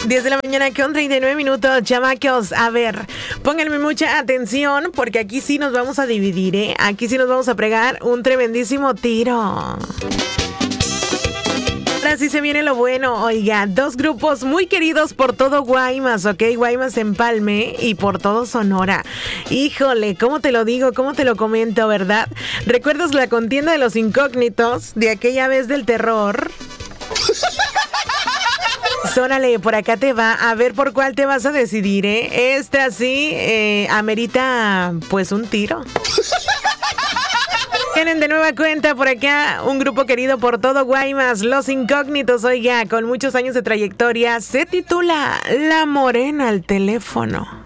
10 de la mañana con 39 minutos, chamacos. A ver, pónganme mucha atención porque aquí sí nos vamos a dividir, ¿eh? Aquí sí nos vamos a pegar un tremendísimo tiro. Ahora sí se viene lo bueno, oiga, dos grupos muy queridos por todo Guaymas, ¿ok? Guaymas Empalme y por todo Sonora. Híjole, ¿cómo te lo digo? ¿Cómo te lo comento, verdad? ¿Recuerdas la contienda de los incógnitos de aquella vez del terror? Órale, por acá te va. A ver por cuál te vas a decidir, ¿eh? Esta sí amerita pues un tiro. Tienen de nueva cuenta por acá un grupo querido por todo Guaymas, Los Incógnitos, oiga, con muchos años de trayectoria, se titula La Morena al teléfono.